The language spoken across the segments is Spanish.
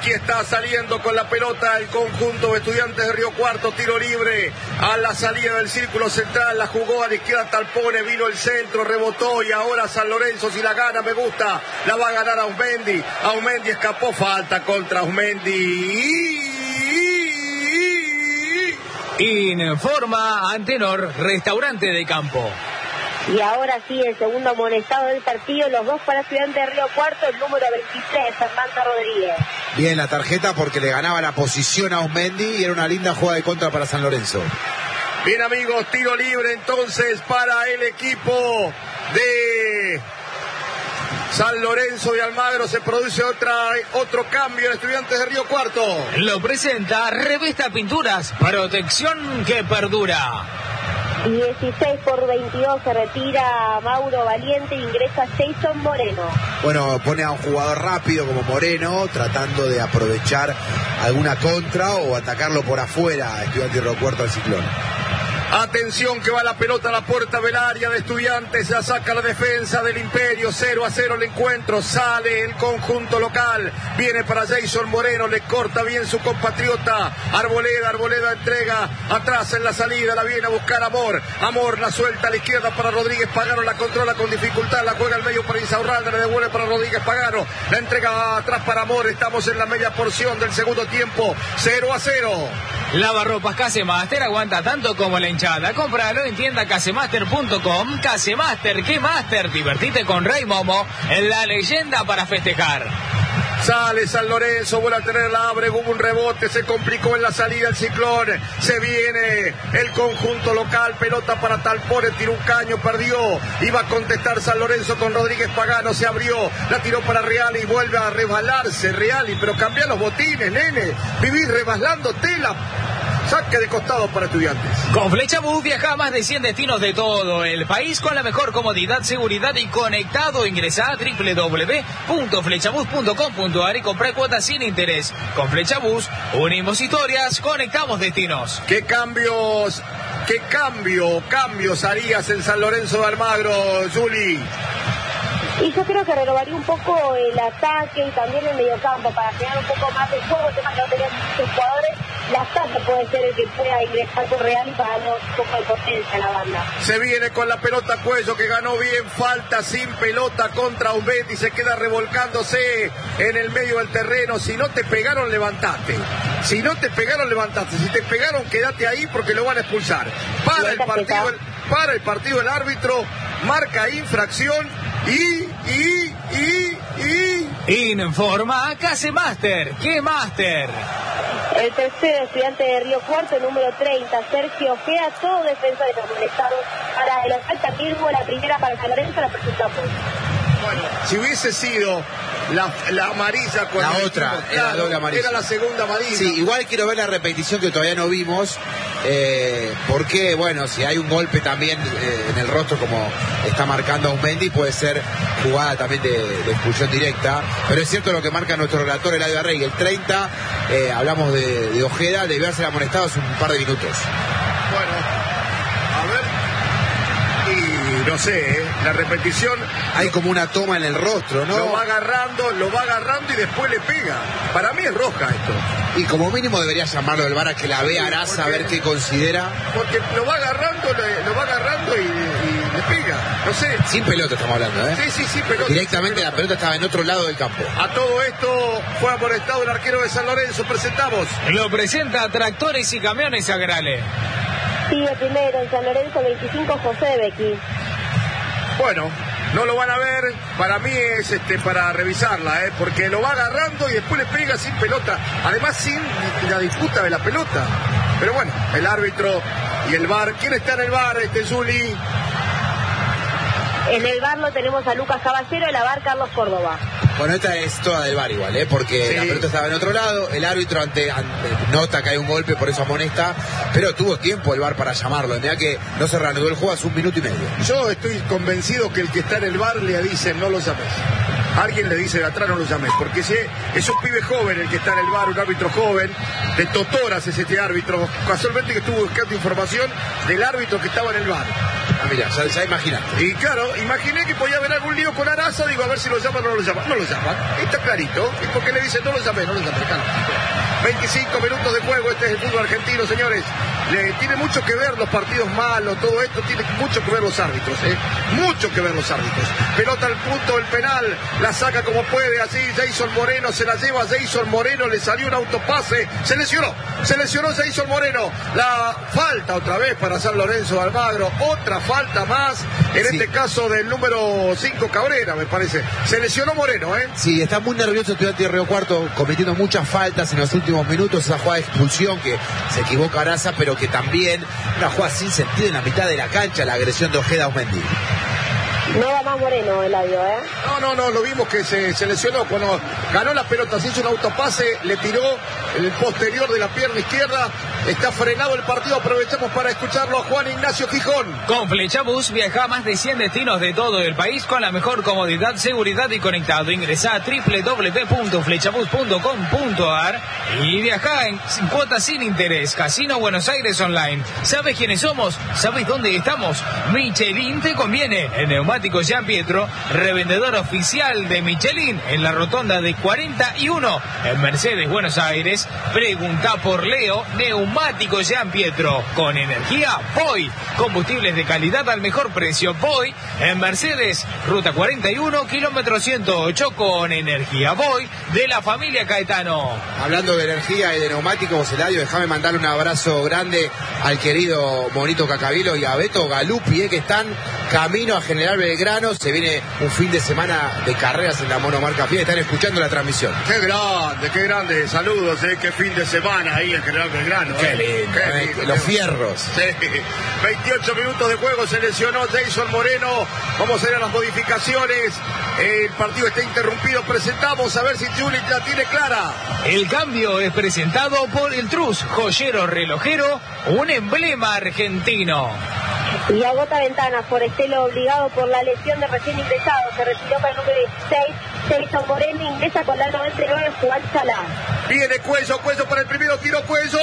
Aquí está saliendo con la pelota el conjunto de Estudiantes de Río Cuarto, tiro libre a la salida del círculo central, la jugó a la izquierda Talpone, vino el centro, rebotó y ahora San Lorenzo si la gana, me gusta, la va a ganar Ausmendi, Ausmendi escapó, falta contra Ausmendi. Informa Antenor, restaurante de campo. Y ahora sí, el segundo amonestado del partido, los dos para Estudiantes de Río Cuarto, el número 23, Fernando Rodríguez. Bien la tarjeta porque le ganaba la posición a Ausmendi y era una linda jugada de contra para San Lorenzo. Bien amigos, tiro libre entonces para el equipo de San Lorenzo de Almagro. Se produce otro cambio en Estudiantes de Río Cuarto. Lo presenta Revista Pinturas, protección que perdura. 16 por 22 se retira Mauro Valiente e ingresa Jason Moreno. Bueno, pone a un jugador rápido como Moreno, tratando de aprovechar alguna contra o atacarlo por afuera a Estudiantes de Río Cuarto al Ciclón. Atención que va la pelota a la puerta del área de Estudiantes, la saca la defensa del Imperio, 0-0 el encuentro, sale el conjunto local, viene para Jason Moreno, le corta bien su compatriota, Arboleda entrega atrás en la salida, la viene a buscar Amor la suelta a la izquierda para Rodríguez Pagano, la controla con dificultad, la juega al medio para Insaurralde, le devuelve para Rodríguez Pagano, la entrega atrás para Amor, estamos en la media porción del segundo tiempo, 0-0. Lavarropas Casemaster aguanta tanto como la hinchada. Cómpralo en tienda casemaster.com. Casemaster, ¿qué master? Divertite con Rey Momo en la leyenda para festejar. Sale San Lorenzo, vuelve a tener la abre, hubo un rebote, se complicó en la salida el Ciclón, se viene el conjunto local, pelota para Talpone, tiró un caño, perdió, iba a contestar San Lorenzo con Rodríguez Pagano, se abrió, la tiró para Reali y vuelve a resbalarse Reali, pero cambia los botines, nene, vivís resbalándote la... Saque de costado para Estudiantes. Con Flechabús viaja a más de 100 destinos de todo el país con la mejor comodidad, seguridad y conectado. Ingresa a www.flechabús.com.ar y compré cuotas sin interés. Con Flechabús unimos historias, conectamos destinos. ¿Qué cambios harías en San Lorenzo de Almagro, Juli? Y yo creo que renovaría un poco el ataque y también el mediocampo para crear un poco más de juego, tema que no tenían muchos jugadores. La ataque puede ser el que pueda ingresar por Real y para darle un poco de potencia a la banda. Se viene con la pelota Cuello, que ganó bien, falta sin pelota contra Ausmendi, se queda revolcándose en el medio del terreno. Si no te pegaron, levantate. Si te pegaron, quédate ahí porque lo van a expulsar. Para el partido el árbitro, marca infracción y... Informa Casemaster, ¿qué master? El tercero estudiante de Río Cuarto, número 30, Sergio Ojea, todo defensa de los amonestados. Para el Osalta mismo, la primera para San Lorenzo, la presentamos. Bueno, si hubiese sido la amarilla con la otra, era la doble amarilla. Era la segunda amarilla. Sí, igual quiero ver la repetición que todavía no vimos, porque, bueno, si hay un golpe también en el rostro como está marcando Ausmendi, puede ser jugada también de expulsión directa, pero es cierto lo que marca nuestro relator Eladio Arrey, el 30, hablamos de Ojeda, debió haberse amonestado hace un par de minutos. Bueno, a ver, y no sé, la repetición... Hay como una toma en el rostro, ¿no? Lo va agarrando y después le pega. Para mí es roja esto. Y como mínimo debería llamarlo del VAR a que la vea Araza, a ver qué considera. Porque lo va agarrando y le pega. No sé. Sin pelota estamos hablando, ¿eh? Sí, pelota. Directamente la pelota estaba en otro lado del campo. A todo esto fue amonestado el arquero de San Lorenzo. Presentamos. Lo presenta Tractores y Camiones Agrale. Sigue primero en San Lorenzo, 25, José de Bequí. Bueno, no lo van a ver, para mí es para revisarla, porque lo va agarrando y después le pega sin pelota, además sin la disputa de la pelota. Pero bueno, el árbitro y el VAR. ¿Quién está en el VAR, Juli? En el VAR lo tenemos a Lucas Caballero, en la VAR Carlos Córdoba. Bueno, esta es toda del VAR igual, porque sí. La pelota estaba en otro lado, el árbitro ante nota que hay un golpe, por eso amonesta, pero tuvo tiempo el VAR para llamarlo. Mira que no se reanudó el juego hace 1 minuto y medio. Yo estoy convencido que el que está en el VAR le dice no lo llames. Alguien le dice de atrás no lo llames, porque es un pibe joven el que está en el VAR, un árbitro joven, de Totoras es este árbitro, casualmente que estuvo buscando información del árbitro que estaba en el VAR. mirá, ya imaginaste. Y claro, imaginé que podía haber algún lío con Araza, digo, a ver si lo llaman o no lo llaman. No lo llaman, está clarito. Es porque le dicen, no lo llamé, claro. 25 minutos de juego, este es el fútbol argentino, señores. Tiene mucho que ver los partidos malos, todo esto tiene mucho que ver los árbitros, mucho que ver los árbitros. Pelota al punto del penal, la saca como puede, así Jason Moreno se la lleva. Jason Moreno, le salió un autopase, se lesionó Jason Moreno. La falta otra vez para San Lorenzo de Almagro, otra falta más, en este caso del número 5 Cabrera, me parece. Se lesionó Moreno, Sí, está muy nervioso Estudiantes de Río Cuarto, cometiendo muchas faltas en los últimos minutos, esa jugada de expulsión que se equivoca Araza, pero que también una jugada sin sentido en la mitad de la cancha, la agresión de Ojeda a Osmendi. No va más Moreno, Eladio, No, lo vimos que se lesionó cuando ganó la pelota, se hizo un autopase, le tiró el posterior de la pierna izquierda, está frenado el partido. Aprovechamos para escucharlo a Juan Ignacio Gijón. Con Flechabús viaja a más de 100 destinos de todo el país con la mejor comodidad, seguridad y conectado. Ingresá a www.flechabús.com.ar y viaja en cuotas sin interés. Casino Buenos Aires Online. ¿Sabes quiénes somos? ¿Sabes dónde estamos? Michelin te conviene. El neumático Jean Pietro, revendedor oficial de Michelin en la rotonda de 41 en Mercedes, Buenos Aires. Pregunta por Leo. Neumático Jean Pietro con energía Voy. Combustibles de calidad al mejor precio. Voy en Mercedes, ruta 41, kilómetro 108 con energía Voy de la familia Caetano. Hablando de energía y de neumáticos, Eladio, déjame mandarle un abrazo grande al querido Monito Cacavilo y a Beto Galuppi, que están camino a General Belgrano. Se viene un fin de semana de carreras en la monomarca FIA. Están escuchando la transmisión. Qué grande. Saludos, qué fin de semana ahí en General Belgrano. Qué lindo, los fierros. Sí. 28 minutos de juego, se lesionó Jason Moreno. Vamos a ir a las modificaciones. El partido está interrumpido. Presentamos a ver si Juli la tiene clara. El cambio es presentado por el Trus, joyero relojero, un emblema argentino. Y agota ventanas, Forestelo obligado por la lesión de recién ingresado. Se retiró para el número 16, Jason Moreno, ingresa con la 99, Juan Salá. Viene Cuello para el primero tiro, Cuello.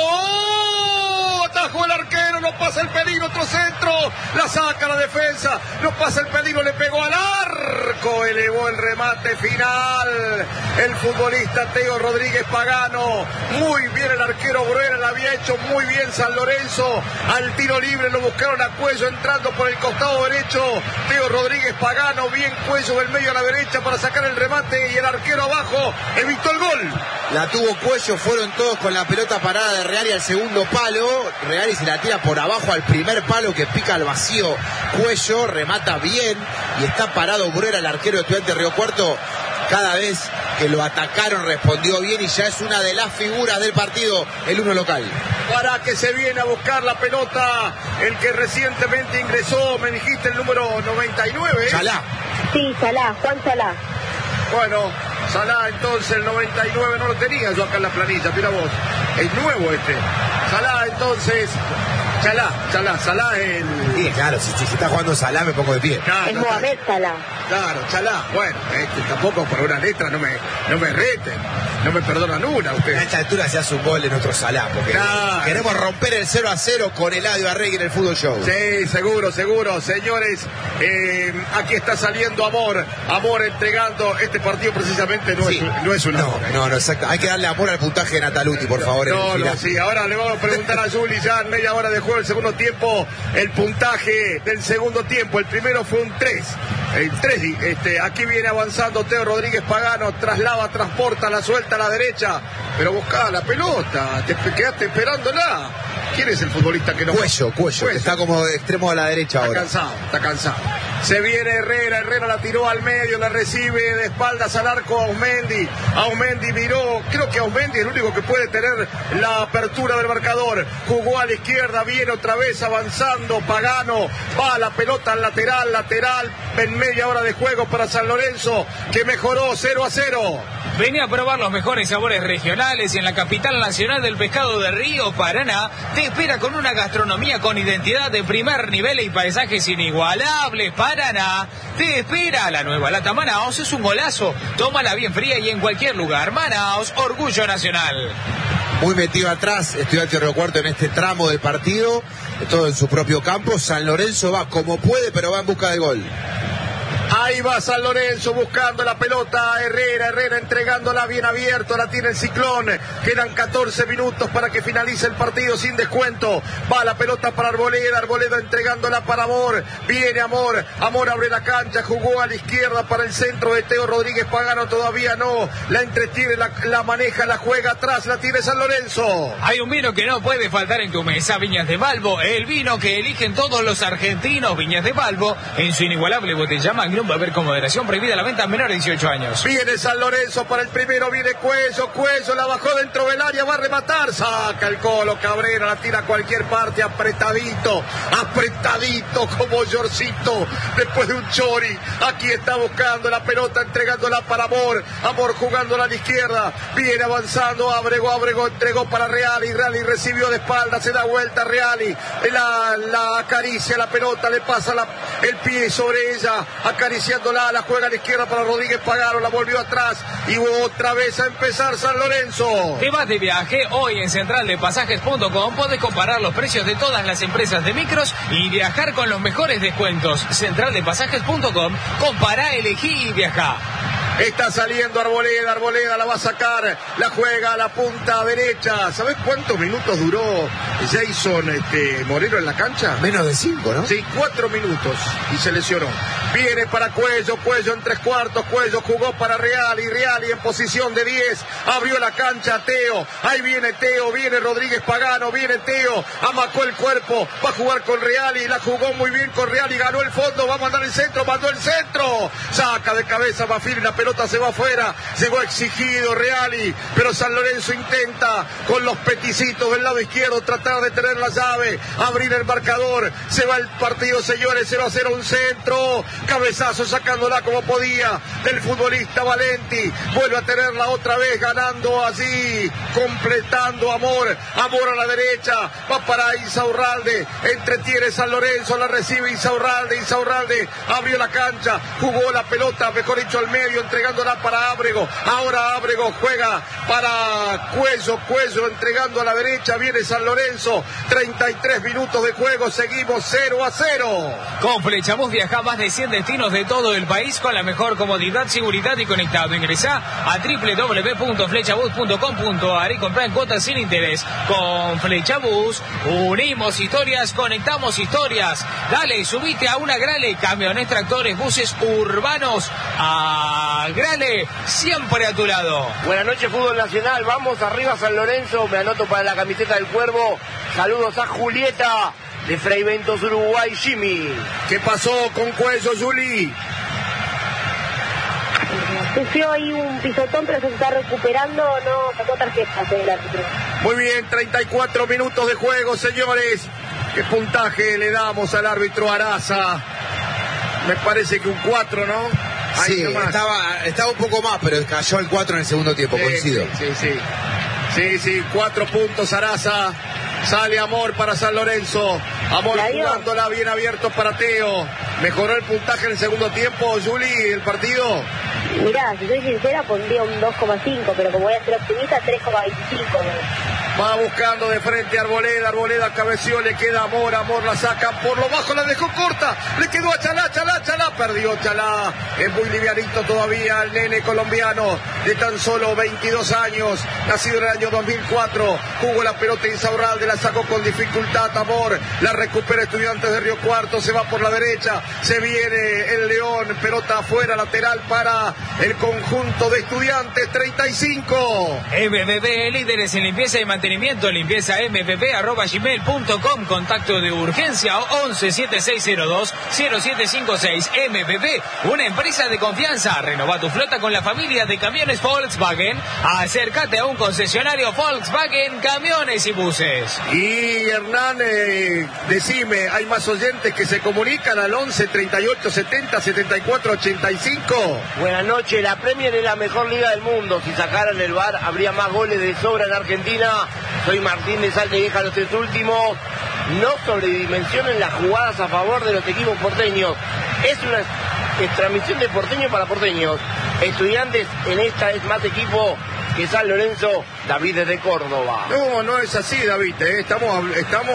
¡Oh! Atajó el arquero, no pasa el peligro, otro centro. La saca la defensa, no pasa el peligro, le pegó al arco. Elevó el remate final. El futbolista Teo Rodríguez Pagano. Muy bien el arquero Bruera, la había hecho muy bien San Lorenzo. Al tiro libre lo buscaron a Cuello entrando por el costado derecho. Teo Rodríguez Pagano, bien Cuello del medio a la derecha para sacar el remate y el arquero abajo evitó el gol. La tuvo Cuello, fueron todos con la pelota parada de Reali al segundo palo. Reali se la tira por abajo al primer palo que pica al vacío. Cuello remata bien y está parado Bruera, el arquero de Estudiantes de Río Cuarto. Cada vez que lo atacaron respondió bien y ya es una de las figuras del partido, el uno local. Para que se viene a buscar la pelota el que recientemente ingresó, me dijiste el número 99. Salá. Sí, Salá, Juan Salá. Bueno, Salá entonces el 99 no lo tenía yo acá en la planilla, mira vos, es nuevo este. Salá entonces, Salá el... Sí, claro, si está jugando Salá me pongo de pie. Claro, Es Mohamed Salá. Claro, Salá, bueno, tampoco por una letra no me reten, no me perdonan una ustedes. A esta altura se hace un gol de nuestro Salá, porque claro, queremos romper el 0-0 con Eladio Arregui en el Fútbol Show. Sí, seguro, señores, aquí está saliendo Amor entregando este partido precisamente no es un amor. No, exacto, hay que darle amor al puntaje de Nataluti, por favor. Sí, ahora le vamos a preguntar a Juli ya en media hora de juego el segundo tiempo, el puntaje del segundo tiempo, el primero fue un 3. Aquí viene avanzando Teo Rodríguez Pagano, traslada, transporta, la suelta a la derecha, pero buscaba la pelota, te quedaste esperándola. ¿Quién es el futbolista que no? Cuello, que está como de extremo a la derecha ahora. Está cansado. Se viene Herrera la tiró al medio, la recibe de espaldas al arco a Ausmendi miró, creo que Ausmendi es el único que puede tener la apertura del marcador. Jugó a la izquierda, viene otra vez avanzando Pagano, va la pelota al lateral, en media hora de juego para San Lorenzo, que mejoró 0-0. Venía a probar los mejores sabores regionales y en la capital nacional del pescado de Río Paraná te espera con una gastronomía con identidad de primer nivel y paisajes inigualables para Paraná. Te espera la nueva lata Manaos, es un golazo. Tómala bien fría y en cualquier lugar. Manaos, orgullo nacional. Muy metido atrás Estudiantes de Río Cuarto en este tramo del partido, todo en su propio campo. San Lorenzo va como puede, pero va en busca de gol. Ahí va San Lorenzo buscando la pelota, Herrera entregándola bien abierto, la tiene el Ciclón, quedan 14 minutos para que finalice el partido sin descuento, va la pelota para Arboleda entregándola para Amor, viene Amor abre la cancha, jugó a la izquierda para el centro de Teo Rodríguez Pagano, todavía no, la entretiene, la maneja, la juega atrás, la tiene San Lorenzo. Hay un vino que no puede faltar en tu mesa, Viñas de Balbo, el vino que eligen todos los argentinos. Viñas de Balbo, en su inigualable botella Magnum, va a haber con moderación, prohibida la venta a menores de 18 años. Viene San Lorenzo para el primero, viene Cuello, la bajó dentro del área, va a rematar, saca el Colo Cabrera, la tira a cualquier parte, apretadito como Yorcito, después de un chori, aquí está buscando la pelota, entregándola para Amor jugándola a la izquierda, viene avanzando, Ábrego entregó para Reali recibió de espalda, se da vuelta Reali, la acaricia la pelota, le pasa el pie sobre ella, acariciándola, la juega a la izquierda para Rodríguez Pagano, la volvió atrás y otra vez a empezar San Lorenzo. Te vas de viaje, hoy en centraldepasajes.com podés comparar los precios de todas las empresas de micros y viajar con los mejores descuentos. Centraldepasajes.com, compará, elegí y viajá. Está saliendo Arboleda la va a sacar, la juega a la punta derecha. ¿Sabés cuántos minutos duró Jason Moreno en la cancha? Menos de 5, ¿no? Sí, 4 minutos y se lesionó. Viene para Cuello en 3/4, Cuello jugó para Reali en posición de 10, abrió la cancha Teo, ahí viene Teo, viene Rodríguez Pagano, viene Teo, amacó el cuerpo, va a jugar con Reali, la jugó muy bien con Reali, ganó el fondo, va a mandar el centro, mandó el centro, saca de cabeza Bafili, la pelota se va afuera, llegó exigido Reali, pero San Lorenzo intenta con los peticitos del lado izquierdo tratar de tener la llave, abrir el marcador, se va el partido, señores, 0-0, un centro, cabezazo sacándola como podía del futbolista Valenti, vuelve a tenerla otra vez ganando allí, completando Amor a la derecha, va para Insaurralde, entretiene San Lorenzo, la recibe Insaurralde abrió la cancha, jugó la pelota, mejor dicho al medio, entregándola para Ábrego, ahora Ábrego juega para Cuello entregando a la derecha, viene San Lorenzo, 33 minutos de juego, seguimos 0-0. Con Flechabús viaja más de 100 destinos de todo el país con la mejor comodidad, seguridad y conectado. Ingresá a www.flechabús.com.ar y comprá en cuotas sin interés. Con Flechabús unimos historias, conectamos historias. Dale, subite a una Grale, camiones, tractores, buses urbanos. A Grale, siempre a tu lado. Buenas noches, fútbol nacional. Vamos arriba San Lorenzo. Me anoto para la camiseta del Cuervo. Saludos a Julieta de Fray Ventos, Uruguay. Jimmy. ¿Qué pasó con Cuello, Juli? Sufrió ahí un pisotón, pero se está recuperando, no sacó tarjetas del árbitro. Muy bien, 34 minutos de juego, señores. ¿Qué puntaje le damos al árbitro Araza? Me parece que un 4, ¿no? Ahí sí, estaba un poco más, pero cayó el 4 en el segundo tiempo, coincido. Sí, 4 puntos Araza. Sale Amor para San Lorenzo. Amor jugándola bien abierto para Teo. ¿Mejoró el puntaje en el segundo tiempo, Juli, el partido? Mirá, si soy sincera, pondría un 2,5, pero como voy a ser optimista, 3,25. Va buscando de frente a Arboleda cabeció, le queda Amor la saca por lo bajo, la dejó corta, le quedó a Chalá, perdió Chalá, es muy livianito todavía el nene colombiano de tan solo 22 años, nacido en el año 2004, jugó la pelota Insaurralde, la sacó con dificultad Amor, la recupera Estudiantes de Río Cuarto, se va por la derecha, se viene el León, pelota afuera, lateral para el conjunto de Estudiantes, 35. MBB, líderes en limpieza y mantenimiento, limpieza mbb@gmail.com, contacto de urgencia 11-7602-0756. MBB, una empresa de confianza. Renova tu flota con la familia de camiones Volkswagen. Acércate a un concesionario Volkswagen, camiones y buses. Y Hernán, decime, ¿hay más oyentes que se comunican al 11 38 70 74 85? Buenas noches, la Premier es la mejor liga del mundo. Si sacaran el VAR, habría más goles de sobra en Argentina. Soy Martín de Salta y Vieja, los 3 últimos. No sobredimensionen las jugadas a favor de los equipos porteños. Es una transmisión de porteño para porteños. Estudiantes en esta es más equipo que San Lorenzo. David desde Córdoba. No es así, David. Estamos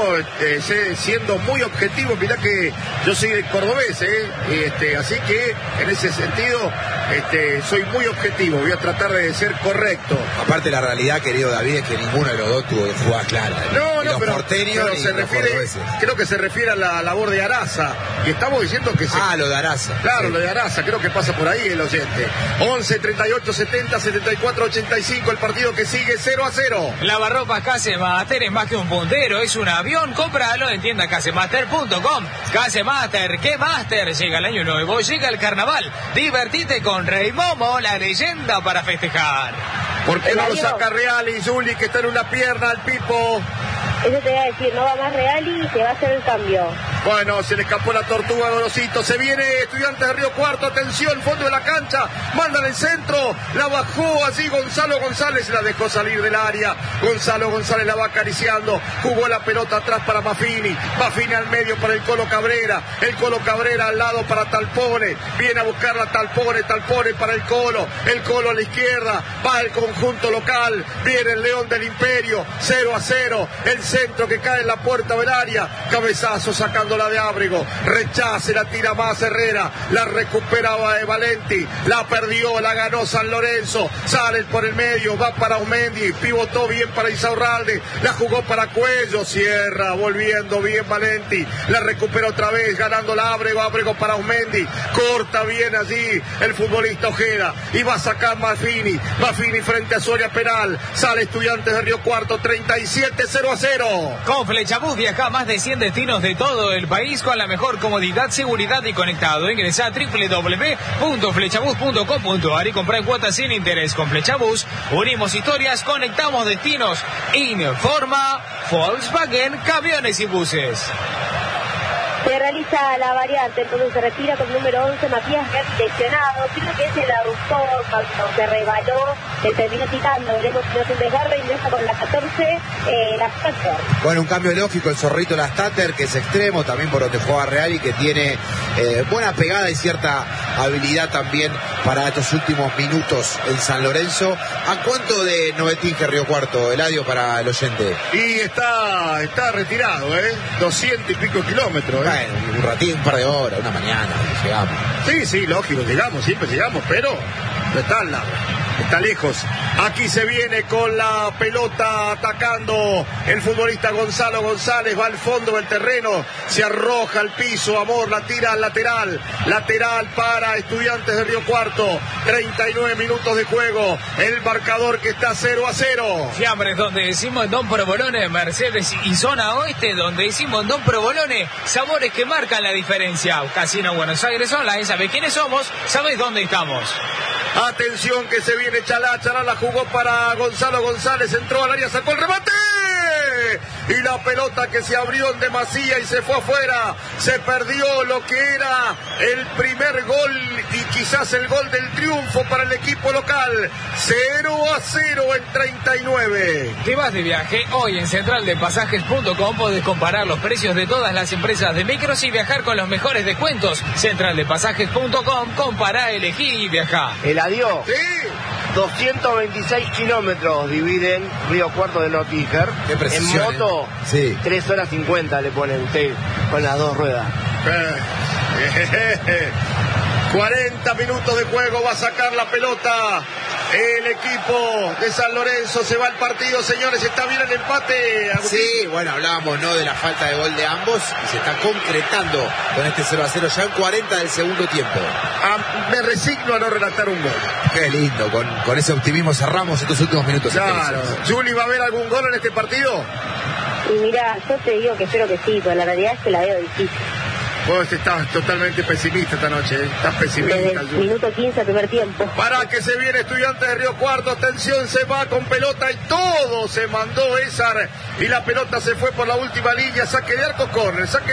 siendo muy objetivos. Mirá que yo soy de cordobés, así que en ese sentido soy muy objetivo. Voy a tratar de ser correcto. Aparte, la realidad, querido David, es que ninguno de los dos tuvo jugadas claras. No, pero se refiere, creo que se refiere a la labor de Araza. Y estamos diciendo que lo de Araza. Claro, sí. Lo de Araza, creo que pasa por ahí el oyente. 11, 38, 70, 74, 85, el partido que sigue 0-0. Lavarropas Casemaster es más que un puntero, es un avión. Cómpralo en tienda casemaster.com. Casemaster, ¿qué Master? Llega el año nuevo, llega el carnaval. Divertite con Rey Momo, la leyenda para festejar. ¿Por qué no lo saca Real y Juli, que está en una pierna al Pipo? Eso te voy a decir, no va más Real y se va a hacer el cambio. Bueno, se le escapó la tortuga, Gorosito. Se viene Estudiantes de Río Cuarto. Atención, fondo de la cancha. Mandan el centro. La bajó así Gonzalo González. La dejó salir del área. Gonzalo González la va acariciando. Jugó la pelota atrás para Maffini. Maffini al medio para el Colo Cabrera. El Colo Cabrera al lado para Talpone. Viene a buscar la Talpone para el Colo. El Colo a la izquierda. Va el conjunto local. Viene el León del Imperio. 0-0. El centro que cae en la puerta del área. Cabezazo sacándola de Ábrego. Rechace, la tira más Herrera. La recuperaba de Valenti. La perdió, la ganó San Lorenzo. Sale por el medio, va para Aumendi. Pivotó bien para Isaurralde. La jugó para Cuello. Cierra, volviendo bien Valenti. La recupera otra vez, ganando la Ábrego. Ábrego para Aumendi. Corta bien allí el futbolista Ojeda. Y va a sacar Maffini. Maffini frente a su área penal. Sale Estudiantes de Río Cuarto. 37-0-0. Con Flechabús viaja a más de 100 destinos de todo el país con la mejor comodidad, seguridad y conectado. Ingresa a www.flechabús.com.ar y compra en cuotas sin interés. Con Flechabús unimos historias, conectamos destinos. Informa Volkswagen Camiones y Buses. Se realiza la variante, entonces se retira con el número 11, Matías lesionado. Creo que es el aductor, cuando se rebaló, se terminó quitando. Veremos si no se desgarra y ingresa con la 14, la Statter. Bueno, un cambio lógico, el zorrito la Statter, que es extremo, también por donde juega Real y que tiene buena pegada y cierta habilidad también para estos últimos minutos en San Lorenzo. ¿A cuánto de Novetinge Río Cuarto, Eladio, para el oyente? Y está retirado, 200 y pico kilómetros, Bueno, un ratito, un par de horas, una mañana, llegamos. Sí, lógico, siempre llegamos, pero no está al lado, está lejos. Aquí se viene con la pelota atacando el futbolista Gonzalo González, va al fondo del terreno, se arroja al piso, Amor, la tira al lateral para Estudiantes de Río Cuarto. 39 minutos de juego, el marcador que está 0-0. Fiambres, donde decimos Don Provolone, Mercedes y zona oeste, donde decimos Don Provolone, sabores que marcan la diferencia. Casino Buenos Aires Online, ¿sabés quiénes somos? ¿Sabés dónde estamos? Atención que se viene Chalá la jugó para Gonzalo González, entró al área, sacó el remate. Y la pelota que se abrió en demasía y se fue afuera. Se perdió lo que era el primer gol y quizás el gol del triunfo para el equipo local. 0-0 en 39. ¿Te vas de viaje? Hoy en centraldepasajes.com podés comparar los precios de todas las empresas de micros y viajar con los mejores descuentos. Centraldepasajes.com, compará, elegí y viajá. El adiós. Sí. 226 kilómetros dividen Río Cuarto de Notíger. Qué precisión, en moto, sí. 3 horas 50 le pone usted con las dos ruedas. 40 minutos de juego, va a sacar la pelota el equipo de San Lorenzo. Se va el partido, señores, está bien el empate, Agustín. Sí, bueno, hablábamos de la falta de gol de ambos y se está concretando con este 0-0 ya en 40 del segundo tiempo. Me resigno a no relatar un gol. Qué lindo, con ese optimismo cerramos estos últimos minutos. Claro. Juli, ¿va a haber algún gol en este partido? Y mira, yo te digo que espero que sí, pero la realidad es que la veo difícil. Vos estás totalmente pesimista esta noche, Estás pesimista. Desde el minuto 15 al primer tiempo. Para que se viene Estudiantes de Río Cuarto, atención, se va con pelota y todo se mandó Ezar y la pelota se fue por la última línea, saque de arco, córner, saque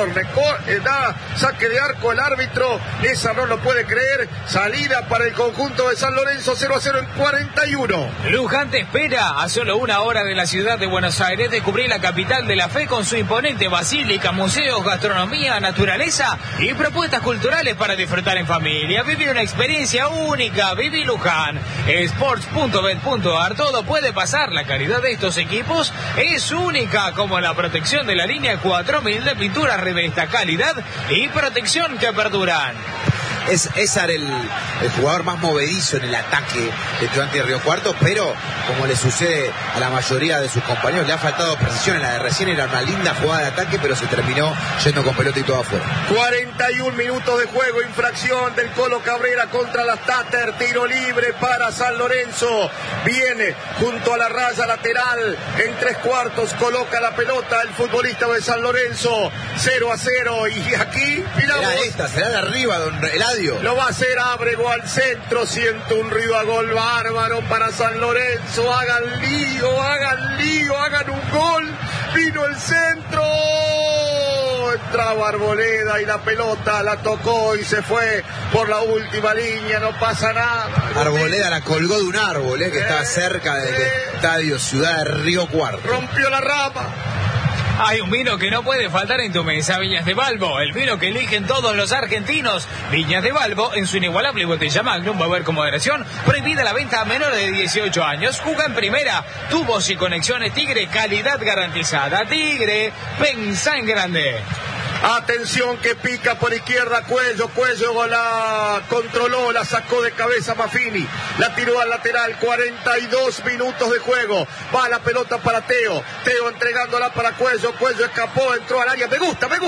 de arco el árbitro, Ezar no lo puede creer, salida para el conjunto de San Lorenzo, 0-0 en 41. Luján te espera a solo una hora de la ciudad de Buenos Aires, descubrí la capital de la fe con su imponente basílica, museos, gastronomía, naturaleza naturaleza y propuestas culturales para disfrutar en familia. Vivir una experiencia única. Viví Luján. Sports.bet.ar. Todo puede pasar. La calidad de estos equipos es única, como la protección de la línea 4000 de pintura Revesta. Calidad y protección que perduran. Es César el jugador más movedizo en el ataque de Estudiantes de Río Cuarto, pero como le sucede a la mayoría de sus compañeros, le ha faltado precisión. En la de recién era una linda jugada de ataque, pero se terminó yendo con pelota y todo afuera. 41 minutos de juego, infracción del Colo Cabrera contra las Tater, tiro libre para San Lorenzo, viene junto a la raya lateral, en 3/4 coloca la pelota el futbolista de San Lorenzo, 0-0, y aquí, mirá vos, será de arriba, don Eladio. Lo va a hacer Ábrego al centro, siente un ruido a gol bárbaro para San Lorenzo, hagan lío, hagan un gol, vino el centro, entraba Arboleda y la pelota la tocó y se fue por la última línea, no pasa nada. Arboleda la colgó de un árbol, que estaba cerca del estadio Ciudad de Río Cuarto. Rompió la rama. Hay un vino que no puede faltar en tu mesa, Viñas de Balbo, el vino que eligen todos los argentinos. Viñas de Balbo, en su inigualable botella Magnum, beber con moderación, prohibida la venta a menores de 18 años. Juega en primera, tubos y conexiones Tigre, calidad garantizada. Tigre, pensá en grande. Atención que pica por izquierda Cuello la controló, la sacó de cabeza Maffini, la tiró al lateral, 42 minutos de juego, va la pelota para Teo entregándola para Cuello escapó, entró al área, me gusta, dame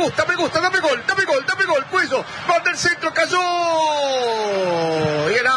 gol, Cuello, va del centro, cayó, y el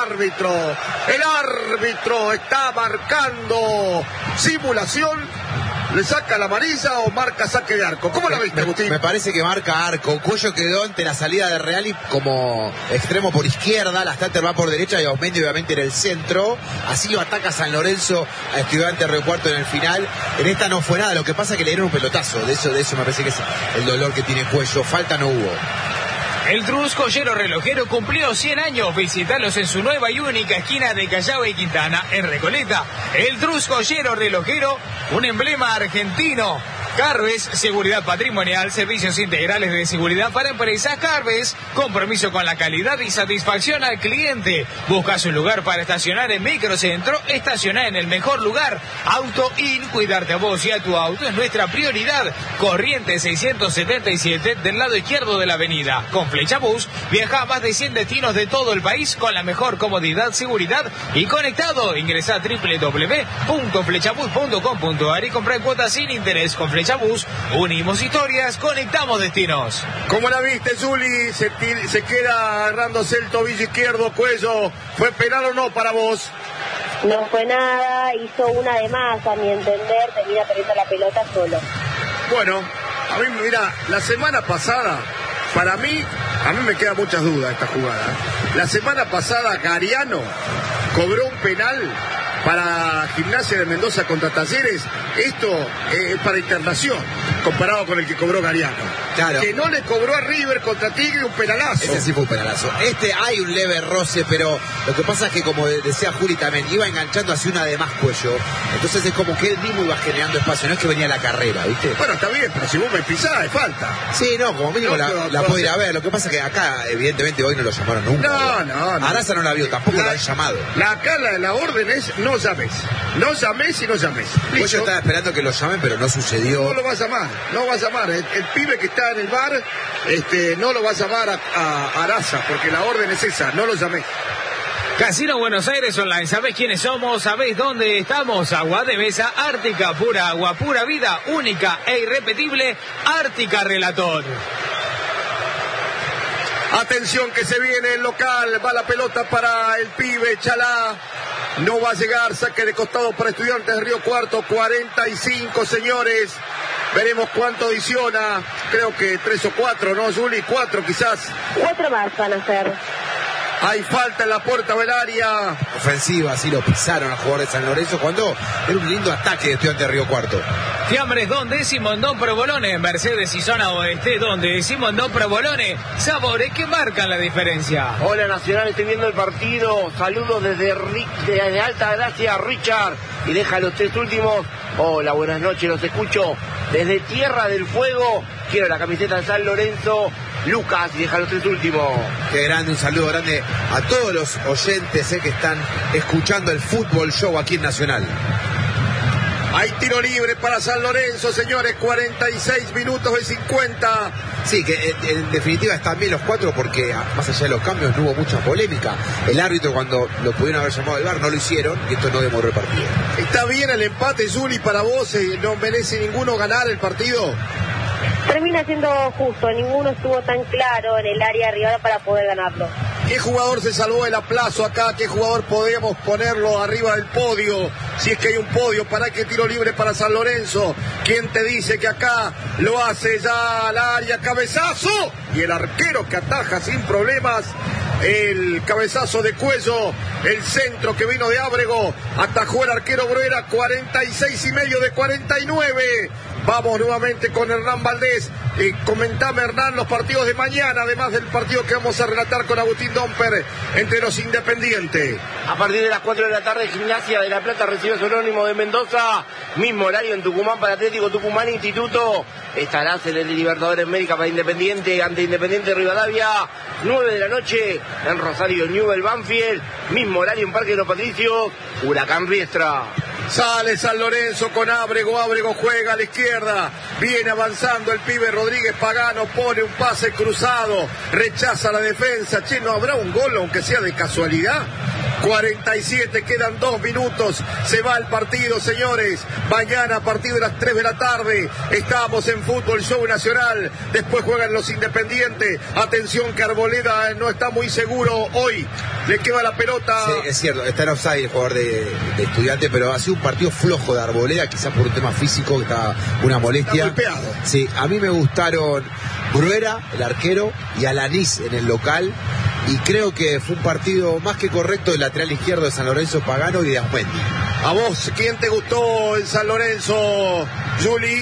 árbitro está marcando simulación. ¿Le saca la amarilla o marca saque de arco? ¿Cómo la viste, Agustín? Me parece que marca arco. Cuello quedó ante la salida de Reali como extremo por izquierda, la Stater va por derecha y Osmendi obviamente en el centro. Así lo ataca San Lorenzo a Estudiantes de Río Cuarto en el final. En esta no fue nada, lo que pasa es que le dieron un pelotazo. De eso me parece que es el dolor que tiene Cuello. Falta no hubo. El Trus Joyero Relojero cumplió 100 años. Visítalos en su nueva y única esquina de Callao y Quintana, en Recoleta. El Trus Joyero Relojero, un emblema argentino. Carves, seguridad patrimonial, servicios integrales de seguridad para empresas. Carves, compromiso con la calidad y satisfacción al cliente. Busca su lugar para estacionar en Microcentro. Estacionar en el mejor lugar. Auto In, cuidarte a vos y a tu auto es nuestra prioridad. Corriente 677 del lado izquierdo de la avenida. Con Flechabús viaja a más de 100 destinos de todo el país con la mejor comodidad, seguridad y conectado. Ingresa a www.flechabús.com.ar y compra en cuotas sin interés. Con Flechabús unimos historias, conectamos destinos. ¿Cómo la viste, Juli? Se queda agarrándose el tobillo izquierdo, Cuello. ¿Fue penal o no para vos? No fue nada, hizo una de más, a mi entender, termina perdiendo la pelota solo. Bueno, a mí, mira, la semana pasada, a mí me quedan muchas dudas esta jugada. La semana pasada Gariano cobró un penal para Gimnasia de Mendoza contra Talleres. Esto es para internación, comparado con el que cobró Gariano. Claro. Que no le cobró a River contra Tigre un penalazo. Ese sí fue un penalazo. Hay un leve roce, pero lo que pasa es que, como decía Juli también, iba enganchando hacia una de más Cuello. Entonces es como que él mismo iba generando espacio, no es que venía la carrera, ¿viste? Bueno, está bien, pero si vos me pisás, es falta. Sí, no, como mínimo la puedo ir a ver. Lo que pasa es que acá, evidentemente, hoy no lo llamaron nunca. No. Araza no la vio, tampoco lo han llamado. La orden es no llames y no llames. Cuello estaba esperando que lo llamen, pero no sucedió. No lo va a llamar. El pibe que está en el bar, no lo va a llamar a Araza, porque la orden es esa, no lo llamé. Casino Buenos Aires Online, ¿sabés quiénes somos? ¿Sabés dónde estamos? Agua de mesa Ártica, pura agua, pura vida, única e irrepetible, Ártica Relator. Atención que se viene el local, va la pelota para el pibe Chalá. No va a llegar, saque de costado para Estudiantes de Río Cuarto, 45, señores. Veremos cuánto adiciona, creo que 3 o 4, ¿no, Juli? 4 quizás. 4 más van a ser. Hay falta en la puerta del área. Ofensiva, así lo pisaron a jugadores de San Lorenzo cuando era un lindo ataque de Estudiantes de Río Cuarto. Fiambres donde Simondón Provolone, Mercedes y zona oeste donde Simondón Provolone, sabores que marcan la diferencia. Hola Nacional, estoy viendo el partido, saludos desde Alta Gracia, Richard, y deja los 3 últimos. Hola, buenas noches, los escucho desde Tierra del Fuego, quiero la camiseta de San Lorenzo. Lucas, y deja los 3 últimos. Qué grande, un saludo grande a todos los oyentes que están escuchando el Fútbol Show aquí en Nacional. Hay tiro libre para San Lorenzo, señores, 46 minutos de 50. Sí, que en definitiva están bien los 4 porque más allá de los cambios no hubo mucha polémica. El árbitro cuando lo pudieron haber llamado al VAR no lo hicieron y esto no demoró el partido. ¿Está bien el empate, Juli, para vos? ¿No merece ninguno ganar el partido? Termina siendo justo, ninguno estuvo tan claro en el área rival para poder ganarlo. ¿Qué jugador se salvó el aplazo acá? ¿Qué jugador podemos ponerlo arriba del podio? Si es que hay un podio, ¿para qué tiro libre para San Lorenzo? ¿Quién te dice que acá lo hace ya al área? ¡Cabezazo! Y el arquero que ataja sin problemas. El cabezazo de Cuello, el centro que vino de Ábrego, atajó el arquero Bruera, 46,5 de 49. Vamos nuevamente con Hernán Valdés. Comentame, Hernán, los partidos de mañana, además del partido que vamos a relatar con Agustín Domper entre los Independientes. A partir de las 4 de la tarde, Gimnasia de La Plata recibe a Jerónimo de Mendoza. Mismo horario en Tucumán para Atlético Tucumán Instituto. Estará en el Libertadores América para Independiente, ante Independiente Rivadavia. 9 de la noche en Rosario Newell Banfield. Mismo horario en Parque de los Patricios, Huracán Riestra. Sale San Lorenzo con Ábrego, Ábrego juega a la izquierda, viene avanzando el pibe Rodríguez Pagano, pone un pase cruzado, rechaza la defensa. Che, ¿no habrá un gol aunque sea de casualidad? 47, quedan 2 minutos, se va el partido, señores. Mañana a partir de las 3 de la tarde estamos en Fútbol Show Nacional, después juegan los Independientes. Atención que Arboleda no está muy seguro hoy, le queda la pelota. Sí, es cierto, está en offside el jugador de Estudiantes, pero ha sido un partido flojo de Arboleda, quizás por un tema físico, que está una molestia. Está golpeado. Sí, a mí me gustaron Bruera, el arquero, y Alanís en el local. Y creo que fue un partido más que correcto del lateral izquierdo de San Lorenzo Pagano y de Asmendi. ¿A vos quién te gustó en San Lorenzo, Juli?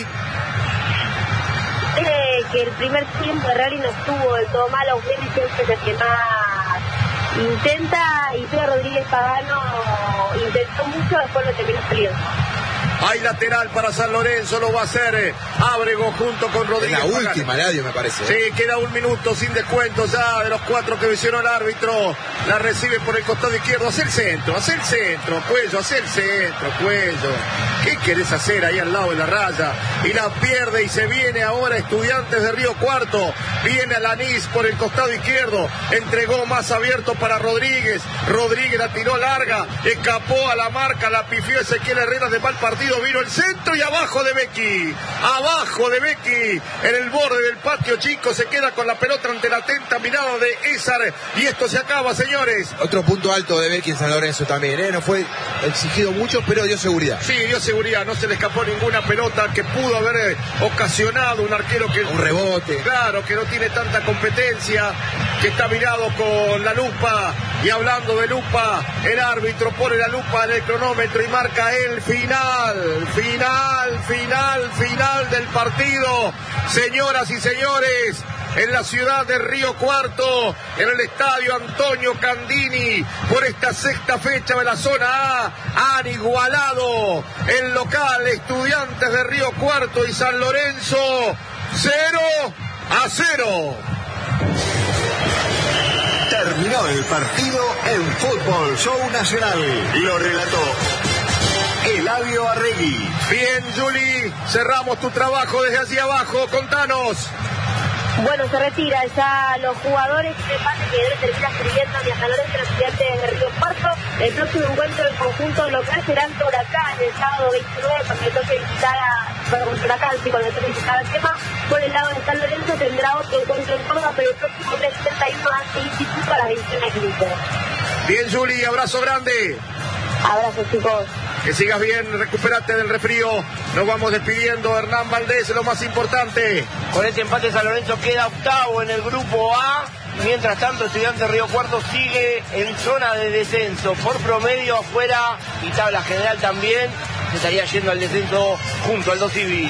Que el primer tiempo de Rally no estuvo del todo mal, Asmendi siempre es el que más intenta, y Pedro Rodríguez Pagano intentó mucho, después lo terminó saliendo. Hay lateral para San Lorenzo, lo va a hacer Ábrego junto con Rodríguez. Es la última, Ladio, me parece. Sí, queda 1 minuto sin descuento ya de los 4 que mencionó el árbitro. La recibe por el costado izquierdo. Hace el centro, Cuello, hace el centro, Cuello. ¿Qué querés hacer ahí al lado de la raya? Y la pierde y se viene ahora Estudiantes de Río Cuarto. Viene Alanís por el costado izquierdo. Entregó más abierto para Rodríguez. Rodríguez la tiró larga. Escapó a la marca, la pifió Ezequiel Herrera de mal partido. Vino el centro y abajo de Becky, en el borde del patio chico, se queda con la pelota ante la atenta mirada de Ézar, y esto se acaba, señores. Otro punto alto de Becky en San Lorenzo también, no fue exigido mucho, pero dio seguridad. Sí, dio seguridad, no se le escapó ninguna pelota que pudo haber ocasionado un arquero que... Un rebote. Claro, que no tiene tanta competencia, que está mirado con la lupa, y hablando de lupa, el árbitro pone la lupa en el cronómetro y marca el final del partido, señoras y señores, en la ciudad de Río Cuarto, en el estadio Antonio Candini, por esta 6ª fecha de la zona A. Han igualado el local Estudiantes de Río Cuarto y San Lorenzo 0-0. Terminó el partido en Fútbol Show Nacional. Lo relató Eladio Arregui. Bien, Juli, cerramos tu trabajo desde allí abajo, contanos. Bueno, se retira ya los jugadores de pase que debe terminar escribiendo a San Lorenzo, los Estudiantes de Río Cuarto. El próximo encuentro del conjunto local será ante Huracán el sábado 29, porque toque visitar Huracán, sí, cuando toque visitar el tema. Por el lado de San Lorenzo tendrá otro encuentro en Córdoba, pero el próximo 3-31 ante Instituto a las 21:15. Bien, Juli, abrazo grande. Abrazo, chicos. Que sigas bien, recupérate del resfrío. Nos vamos despidiendo. Hernán Valdés, lo más importante. Con este empate San Lorenzo queda 8º en el grupo A. Mientras tanto, Estudiantes de Río Cuarto sigue en zona de descenso. Por promedio afuera y tabla general también. Se estaría yendo al descenso junto al 2 Civil.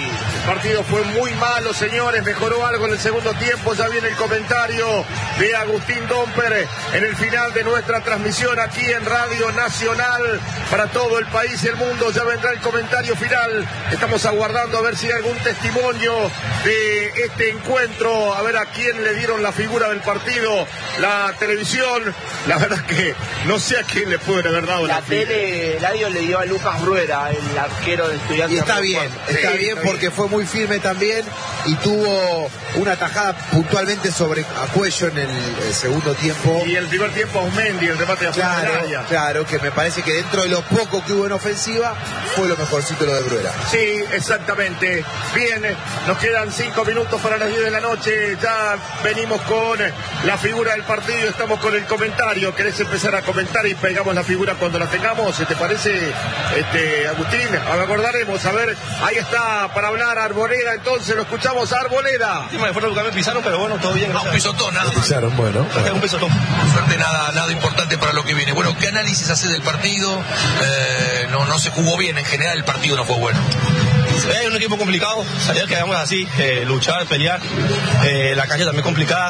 partido fue muy malo, señores, mejoró algo en el segundo tiempo. Ya viene el comentario de Agustín Domper en el final de nuestra transmisión aquí en Radio Nacional para todo el país y el mundo. Ya vendrá el comentario final. Estamos aguardando a ver si hay algún testimonio de este encuentro, a ver a quién le dieron la figura del partido, la televisión. La verdad que no sé a quién le pueden haber dado la figura. Eladio le dio a Lucas Bruera, el arquero de Estudiantes. Y está bien porque fue muy firme también y tuvo una tajada puntualmente sobre a Cuello en el segundo tiempo. Y el primer tiempo a Aumendi, el remate de afuera del área. Claro, que me parece que dentro de lo poco que hubo en ofensiva, fue lo mejorcito lo de Bruera. Sí, exactamente. Bien, nos quedan 5 minutos para las 10 de la noche. Ya venimos con la figura del partido, estamos con el comentario. ¿Querés empezar a comentar y pegamos la figura cuando la tengamos? ¿Te parece, Agustín? Acordaremos, a ver, ahí está para hablar Arboleda, entonces lo escuchamos a Arboleda. Sí, me pisaron, pero bueno, todo bien. No, un pisotón, nada más. Pisaron, bueno. Un pisotón. Por suerte nada importante para lo que viene. Bueno, ¿qué análisis hace del partido? No se jugó bien, en general el partido no fue bueno. Es un equipo complicado, sabía que íbamos así, luchar, pelear, la calle también complicada.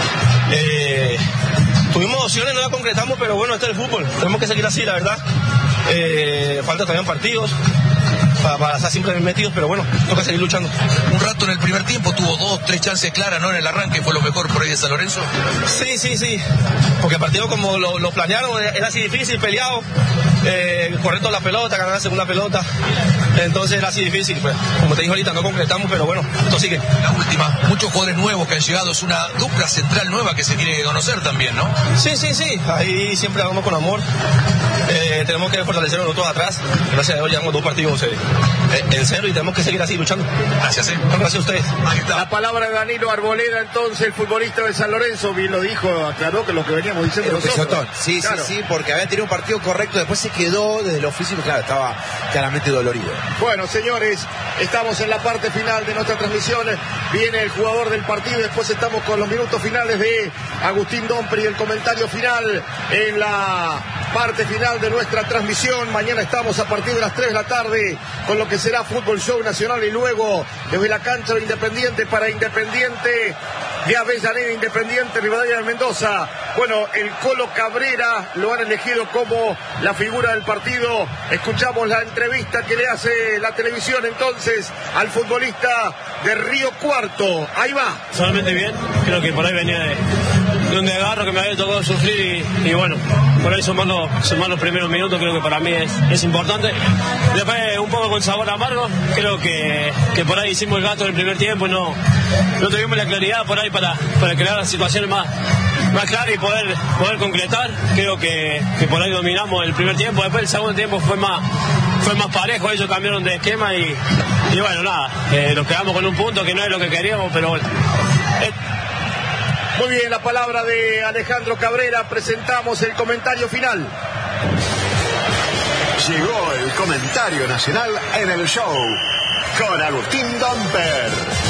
Tuvimos opciones, no las concretamos, pero bueno, este es el fútbol, tenemos que seguir así, la verdad. Falta también partidos para estar siempre metidos, pero bueno, tengo que seguir luchando. Un rato en el primer tiempo tuvo 2-3 chances claras, ¿no? En el arranque fue lo mejor por ahí de San Lorenzo. Sí, porque el partido como lo planearon era así difícil, peleado, correcto la pelota, ganar la segunda pelota, entonces era así difícil, pues, como te dije ahorita, no concretamos, pero bueno, esto sigue. La última, muchos jugadores nuevos que han llegado, es una dupla central nueva que se tiene que conocer también, ¿no? Sí, ahí siempre vamos con amor, tenemos que fortalecernos nosotros atrás, gracias a Dios llevamos 2 partidos en cero y tenemos que seguir así luchando. Gracias, Gracias a ustedes. La palabra de Danilo Arboleda, entonces, el futbolista de San Lorenzo, bien lo dijo, aclaró que lo que veníamos diciendo nosotros. Sí, claro. Sí, porque había tenido un partido correcto, después se quedó desde lo físico, claro, estaba claramente dolorido. Bueno, señores, estamos en la parte final de nuestra transmisión, viene el jugador del partido, después estamos con los minutos finales de Agustín Domper y el comentario final en la parte final de nuestra transmisión. Mañana estamos a partir de las 3 de la tarde con lo que será Fútbol Show Nacional y luego desde la cancha de Independiente para Independiente de Avellaneda, Independiente Rivadavia de Mendoza. Bueno, el Colo Cabrera lo han elegido como la figura del partido. Escuchamos la entrevista que le hace la televisión entonces al futbolista de Río Cuarto. Ahí va. Solamente bien, creo que por ahí venía de un desgarro que me había tocado sufrir y bueno, por ahí sumar los primeros minutos creo que para mí es importante. Después un poco con sabor amargo, creo que por ahí hicimos el gato en el primer tiempo, no tuvimos la claridad por ahí para crear las situaciones más claras y poder concretar. Creo que por ahí dominamos el primer tiempo, después el segundo tiempo fue más parejo, ellos cambiaron de esquema y bueno, nada, nos quedamos con un punto que no es lo que queríamos, pero bueno. Muy bien, la palabra de Alejandro Cabrera, presentamos el comentario final. Llegó el comentario nacional en el show con Agustín Domper.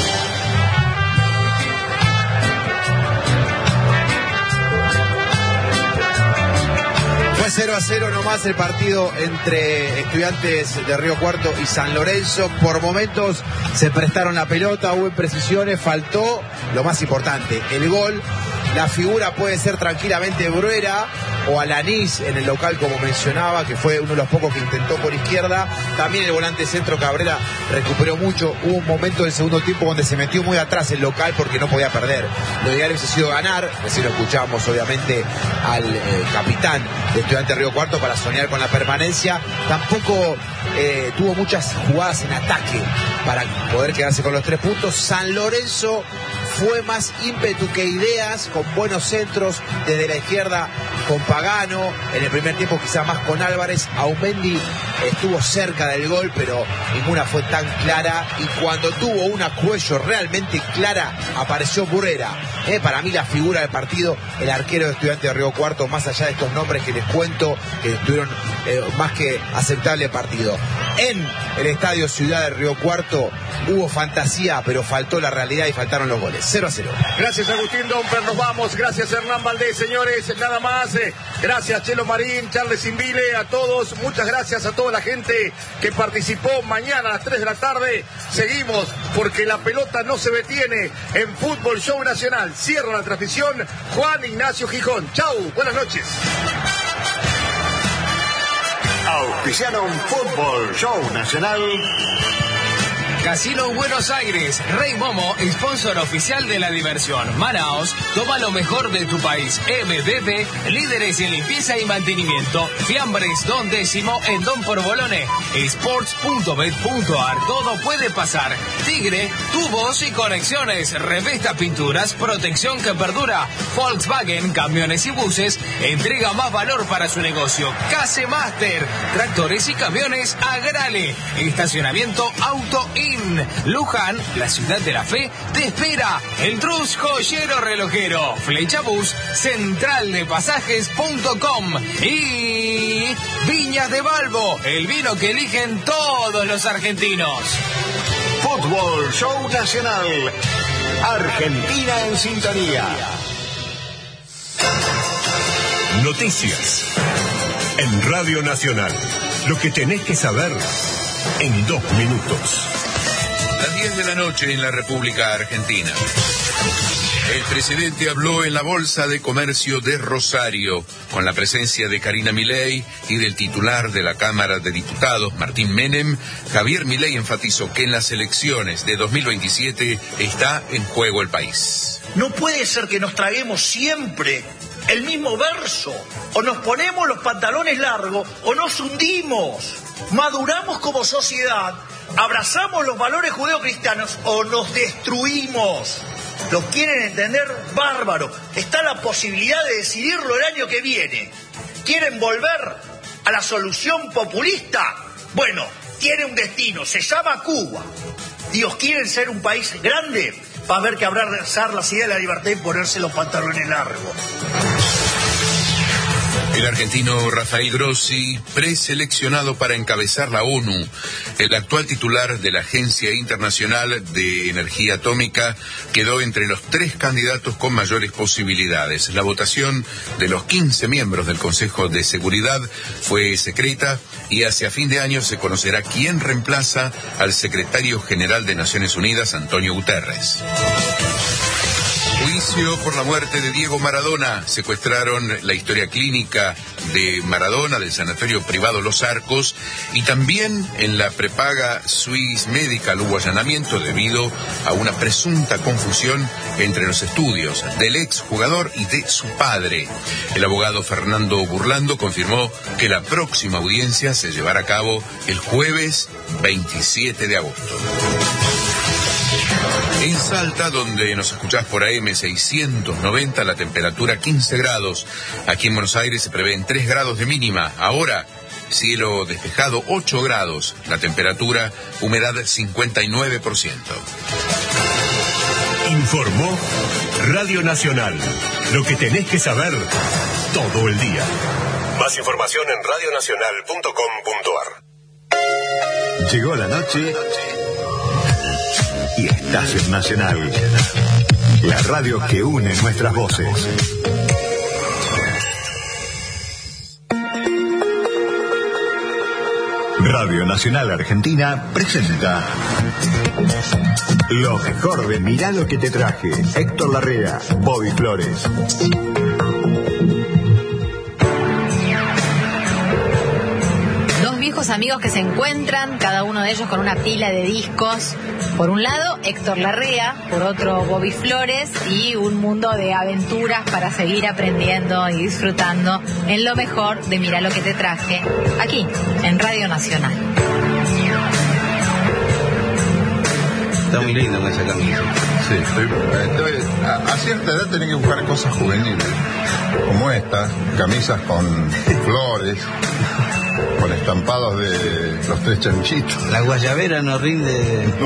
Fue 0-0 nomás el partido entre Estudiantes de Río Cuarto y San Lorenzo. Por momentos se prestaron la pelota, hubo imprecisiones, faltó lo más importante, el gol. La figura puede ser tranquilamente Bruera o Alanís en el local, como mencionaba, que fue uno de los pocos que intentó por izquierda. También el volante centro Cabrera recuperó mucho. Hubo un momento del segundo tiempo donde se metió muy atrás el local porque no podía perder. Lo ideal hubiese sido ganar. Recién lo escuchamos obviamente al capitán de Estudiantes Río Cuarto para soñar con la permanencia. Tampoco tuvo muchas jugadas en ataque para poder quedarse con los 3 puntos. San Lorenzo fue más ímpetu que ideas, con buenos centros desde la izquierda con Pagano, en el primer tiempo quizá más con Álvarez. Aumendi estuvo cerca del gol, pero ninguna fue tan clara, y cuando tuvo una Cuello realmente clara, apareció Bruera. Para mí la figura del partido, el arquero de Estudiantes de Río Cuarto, más allá de estos nombres que les cuento, que estuvieron más que aceptable partido. En el Estadio Ciudad de Río Cuarto, hubo fantasía, pero faltó la realidad y faltaron los goles. 0-0. Gracias, Agustín Domper, nos vamos. Gracias, Hernán Valdés, señores, nada más. Gracias, Chelo Marín, Charles Invile, a todos. Muchas gracias a toda la gente que participó. Mañana a las 3 de la tarde seguimos, porque la pelota no se detiene en Fútbol Show Nacional. Cierra la transmisión Juan Ignacio Gijón. Chau, buenas noches. Auspiciaron Fútbol Show Nacional. Casino Buenos Aires, Rey Momo, sponsor oficial de la diversión. Manaos, toma lo mejor de tu país. MBB, líderes en limpieza y mantenimiento. Fiambres, Don Décimo, en Don Porbolone. Sports.bet.ar, todo puede pasar. Tigre, tubos y conexiones. Revesta Pinturas, protección que perdura. Volkswagen, camiones y buses, entrega más valor para su negocio. Case Master, tractores y camiones Agrale. Estacionamiento Auto In. Luján, la ciudad de la fe, te espera. El Trus Joyero Relojero. Flechabús, centraldepasajes.com. Y Viñas de Balbo, el vino que eligen todos los argentinos. Fútbol Show Nacional. Argentina en sintonía. Noticias. En Radio Nacional. Lo que tenés que saber en 2 minutos. Las 10 de la noche en la República Argentina. El presidente habló en la Bolsa de Comercio de Rosario, con la presencia de Karina Milei y del titular de la Cámara de Diputados, Martín Menem. Javier Milei enfatizó que en las elecciones de 2027 está en juego el país. No puede ser que nos traguemos siempre el mismo verso. O nos ponemos los pantalones largos o nos hundimos. Maduramos como sociedad, abrazamos los valores judeocristianos o nos destruimos. ¿Los quieren entender? Bárbaro. Está la posibilidad de decidirlo el año que viene. ¿Quieren volver a la solución populista? Bueno, tiene un destino, se llama Cuba. Dios, ¿quieren ser un país grande? Va a haber que abrazar las ideas de la libertad y ponerse los pantalones largos. El argentino Rafael Grossi, preseleccionado para encabezar la ONU. El actual titular de la Agencia Internacional de Energía Atómica quedó entre los 3 candidatos con mayores posibilidades. La votación de los 15 miembros del Consejo de Seguridad fue secreta y hacia fin de año se conocerá quién reemplaza al secretario general de Naciones Unidas, Antonio Guterres. Juicio por la muerte de Diego Maradona. Secuestraron la historia clínica de Maradona del sanatorio privado Los Arcos, y también en la prepaga Swiss Medical hubo allanamiento debido a una presunta confusión entre los estudios del exjugador y de su padre. El abogado Fernando Burlando confirmó que la próxima audiencia se llevará a cabo el jueves 27 de agosto. En Salta, donde nos escuchás por AM 690, la temperatura 15 grados. Aquí en Buenos Aires se prevén 3 grados de mínima. Ahora, cielo despejado 8 grados. La temperatura, humedad 59%. Informó Radio Nacional. Lo que tenés que saber todo el día. Más información en radionacional.com.ar. Llegó la noche y estás en Nacional, la radio que une nuestras voces. Radio Nacional Argentina presenta lo mejor de Mirá lo que te traje. Héctor Larrea, Bobby Flores. Viejos amigos que se encuentran, cada uno de ellos con una pila de discos. Por un lado, Héctor Larrea, por otro, Bobby Flores, y un mundo de aventuras para seguir aprendiendo y disfrutando en lo mejor de Mirá lo que te traje, aquí, en Radio Nacional. Está muy lindo con esa camisa. Sí, a cierta edad tenés que buscar cosas juveniles, como esta, camisas con flores, con estampados de los 3 chanchitos. La guayabera no rinde. No,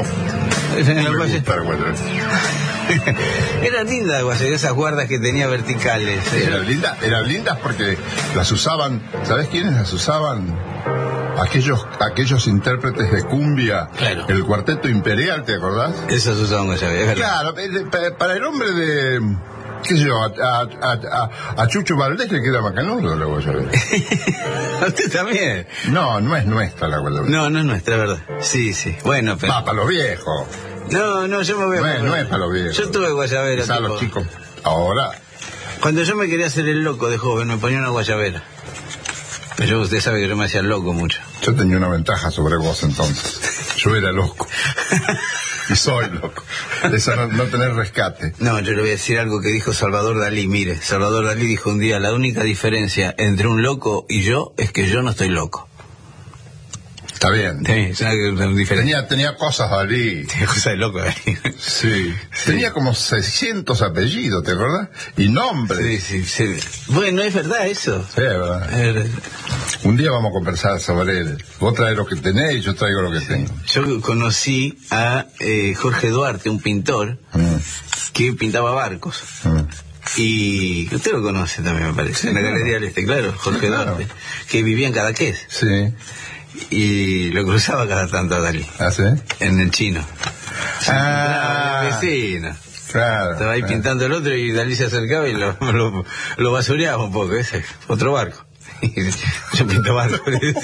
Era linda la guayabera, esas guardas que tenía verticales. Eran lindas porque las usaban. ¿Sabés quiénes las usaban? aquellos intérpretes de cumbia, claro. El Cuarteto Imperial, ¿te acordás? Esos usaban guayabera. Claro, para el hombre de, qué sé yo, a Chucho Valdés le queda macanudo la guayabera. ¿A usted también? No, no es nuestra la guayabera. No, no es nuestra, ¿verdad? Sí, sí. Bueno, pero... Va, para los viejos. No, yo me voy a... No es para los viejos. Yo tuve guayabera. Quizá los chicos. Ahora. Cuando yo me quería hacer el loco de joven, me ponía una guayabera. Pero usted sabe que yo me hacía loco mucho. Yo tenía una ventaja sobre vos entonces. Yo era loco. Y soy loco. Eso no tener rescate. No, yo le voy a decir algo que dijo Salvador Dalí. Mire, Salvador Dalí dijo un día: la única diferencia entre un loco y yo es que yo no estoy loco. Está bien. Sí, es una diferencia. Tenía cosas Dalí. Tenía cosas de loco Dalí. Sí. Tenía como 600 apellidos, ¿te acordás? Y nombres. Sí. Bueno, es verdad eso. Sí, es verdad. Un día vamos a conversar sobre él. Vos traes lo que tenés y yo traigo lo que tengo. Yo conocí a Jorge Duarte, un pintor, que pintaba barcos. Y usted lo conoce también, me parece. Sí, en la Galería del Este, claro, Jorge Duarte, que vivía en Cadaqués. Sí. Y lo cruzaba cada tanto a Dalí. ¿Ah, sí? En el Chino. Vecino. Claro. Estaba ahí pintando el otro y Dalí se acercaba y lo basureaba un poco. Ese, otro barco. Yo pinto barco.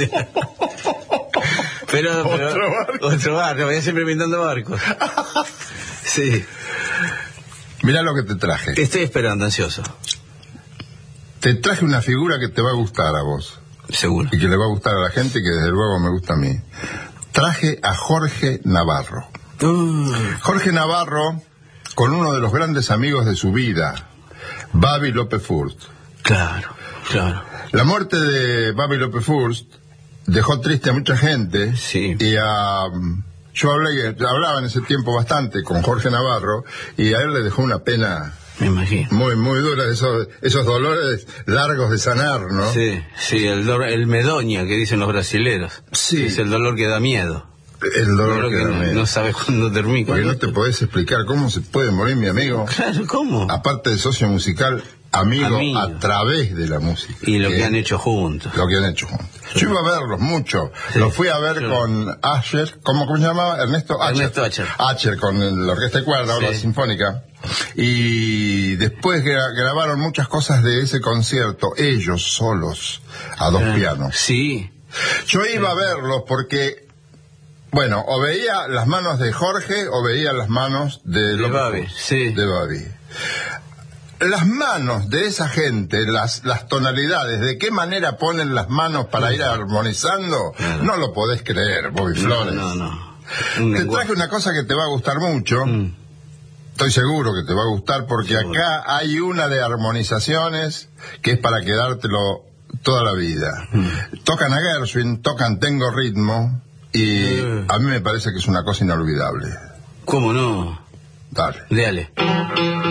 pero otro barco, venía siempre pintando barcos. Sí. Mirá lo que te traje. Te estoy esperando, ansioso. Te traje una figura que te va a gustar a vos. Seguro. Y que le va a gustar a la gente y que desde luego me gusta a mí. Traje a Jorge Navarro. Jorge Navarro, con uno de los grandes amigos de su vida, Babi López Furst. Claro. La muerte de Babi López Furst dejó triste a mucha gente. Sí. Y yo hablaba en ese tiempo bastante con Jorge Navarro y a él le dejó una pena... Me imagino. Muy, muy dura, esos dolores largos de sanar, ¿no? Sí, el medoña que dicen los brasileros. Sí. Es el dolor que da miedo. El dolor que da miedo. No sabes cuándo termina. Porque no te podés explicar cómo se puede morir mi amigo. Claro, ¿cómo? Aparte de socio musical, amigo a través de la música. Y lo que han hecho juntos. Sí. Yo iba a verlos mucho. Sí. Los fui a ver con Asher, ¿cómo se llamaba? Ernesto Asher. Asher, con la orquesta de cuerda, la sinfónica. Y después grabaron muchas cosas de ese concierto, ellos solos, a dos pianos. Sí. Yo iba a verlos porque, bueno, o veía las manos de Jorge o veía las manos de Babi. Sí. De Babi. Las manos de esa gente, las tonalidades, de qué manera ponen las manos para ir armonizando, no lo podés creer, Bobby Flores. No. Te traje una cosa que te va a gustar mucho. Estoy seguro que te va a gustar porque acá hay una de armonizaciones que es para quedártelo toda la vida. Tocan a Gershwin, tocan Tengo Ritmo y a mí me parece que es una cosa inolvidable. ¿Cómo no? Dale. Dale.